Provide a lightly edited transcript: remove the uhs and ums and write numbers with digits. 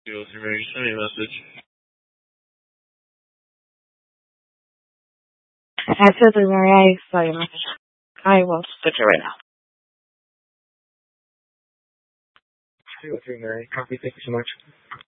You'll hear me. Send me a message. Absolutely, Mary. I saw your message. I will switch it right now. You'll hear Mary. Copy. Thank you so much.